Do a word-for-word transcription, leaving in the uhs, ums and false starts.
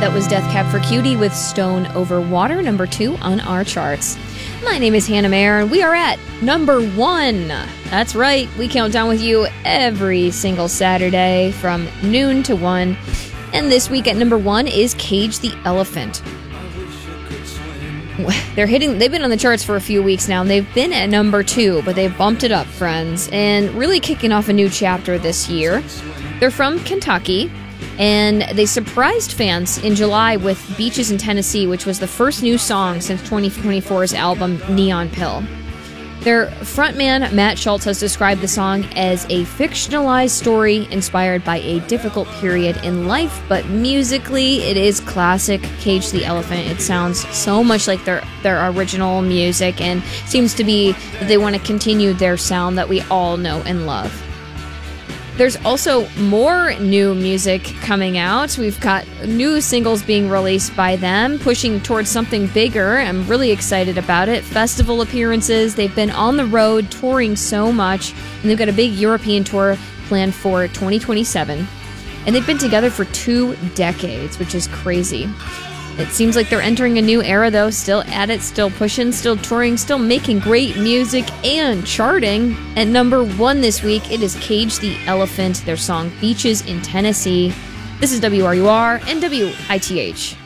That was Death Cab for Cutie with Stone Over Water, number two on our charts. My name is Hannah Mayer, and we are at number one. That's right, we count down with you every single Saturday from noon to one. And this week at number one is Cage the Elephant. They're hitting, they've been on the charts for a few weeks now, and they've been at number two, but they've bumped it up, friends, and really kicking off a new chapter this year. They're from Kentucky, and they surprised fans in July with Beaches in Tennessee, which was the first new song since twenty twenty-four's album Neon Pill. Their frontman, Matt Schultz, has described the song as a fictionalized story inspired by a difficult period in life, but musically, it is classic Cage the Elephant. It sounds so much like their, their original music, and seems to be that they want to continue their sound that we all know and love. There's also more new music coming out. We've got new singles being released by them, pushing towards something bigger. I'm really excited about it. Festival appearances. They've been on the road touring so much, and they've got a big European tour planned for twenty twenty-seven. And they've been together for two decades, which is crazy. It seems like they're entering a new era, though. Still at it, still pushing, still touring, still making great music and charting. At number one this week, it is Cage the Elephant, their song Beaches in Tennessee. This is W R U R and W I T H.